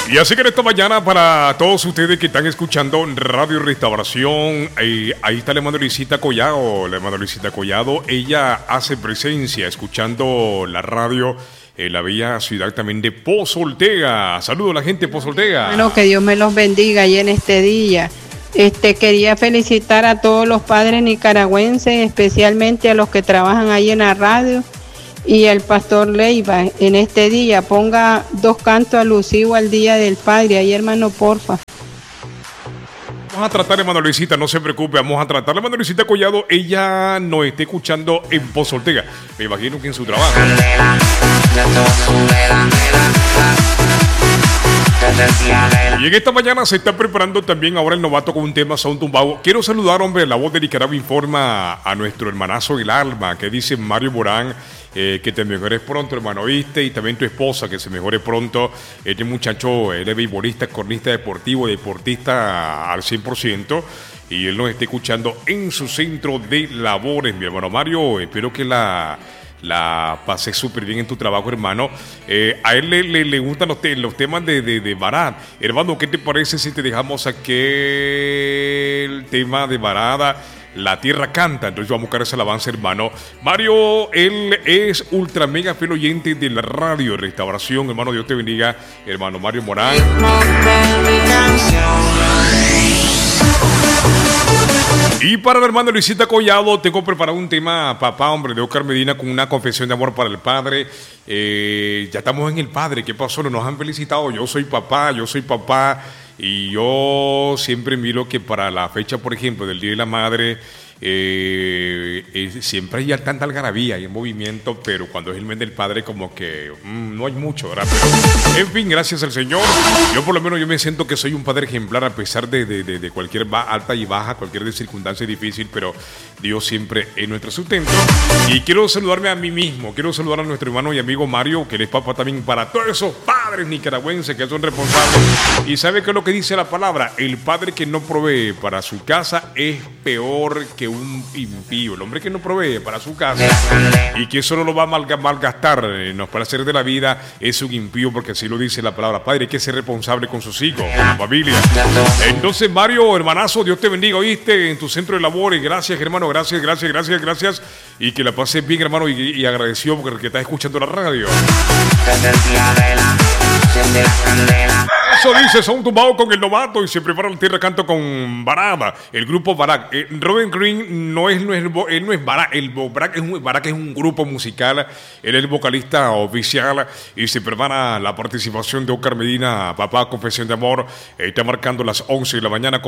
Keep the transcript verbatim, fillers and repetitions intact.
Y así que en esta mañana, para todos ustedes que están escuchando Radio Restauración, eh, ahí está la hermana Luisita Collado. La hermana Luisita Collado, ella hace presencia escuchando la radio en la bella ciudad también de Pozo Ortega. Saludos a la gente de Pozo Ortega. Bueno, que Dios me los bendiga ahí en este día. Este, quería felicitar a todos los padres nicaragüenses, especialmente a los que trabajan ahí en la radio, y el pastor Leiva. En este día ponga dos cantos alusivos al Día del Padre. Ahí, hermano, porfa. Vamos a tratar, hermano Luisita, no se preocupe, vamos a tratar. Hermano Luisita Collado, ella nos está escuchando en Pozo Ortega. Me imagino que en su trabajo. Y en esta mañana se está preparando también ahora el novato con un tema Son Tumbao. Quiero saludar, hombre, la voz de Nicaragua informa a nuestro hermanazo El Alma, que dice Mario Morán, eh, que te mejores pronto, hermano, ¿viste? Y también tu esposa, que se mejore pronto. Este muchacho, él es beisbolista, cornista deportivo, deportista al cien por ciento. Y él nos está escuchando en su centro de labores, mi hermano Mario. Espero que la... La pasé súper bien en tu trabajo, hermano. Eh, a él le, le, le gustan los, te, los temas de, de, de Barat. Hermano, ¿qué te parece si te dejamos aquel tema de Barada? La tierra canta. Entonces vamos a buscar ese alabanza, hermano. Mario, él es ultra mega fiel oyente de la radio Restauración. Hermano, Dios te bendiga. Hermano Mario Morán. Y para el hermano Luisita Collado, tengo preparado un tema, papá, hombre, de Oscar Medina, con una confesión de amor para el padre. Eh, ya estamos en el padre, ¿qué pasó? Nos han felicitado, yo soy papá, yo soy papá. Y yo siempre miro que para la fecha, por ejemplo, del Día de la Madre, eh, eh, siempre hay tanta algarabía y movimiento, pero cuando es el mes del padre, como que mmm, no hay mucho, ¿verdad? Pero, en fin, gracias al Señor. Yo por lo menos yo me siento que soy un padre ejemplar a pesar de, de, de, de cualquier alta y baja, cualquier circunstancia difícil, pero Dios siempre es nuestro sustento. Y quiero saludarme a mí mismo, quiero saludar a nuestro hermano y amigo Mario, que él es papá también para todos esos padres nicaragüenses que son responsables. Y sabe qué es lo que dice la palabra: el padre que no provee para su casa es peor que un impío. El hombre que no provee para su casa y que solo lo va a malgastar en los placeres de la vida es un impío, porque así lo dice la palabra. Padre, hay que ser responsable con sus hijos, con su familia. Entonces, Mario, hermanazo, Dios te bendiga, ¿oíste? En tu centro de labores. Gracias, hermano, gracias, gracias, gracias, gracias. Y que la pases bien, hermano, y, y agradecido porque estás escuchando la radio. Eso dice Son Tumbao con el novato, y se prepara el tierra canto con Barada, el grupo Barak. Eh, Robin Green no es, no es, él no es Barak, el Barak es, un, Barak es un grupo musical, él es el vocalista oficial, y se prepara la participación de Oscar Medina, papá, confesión de amor. Eh, está marcando las once de la mañana con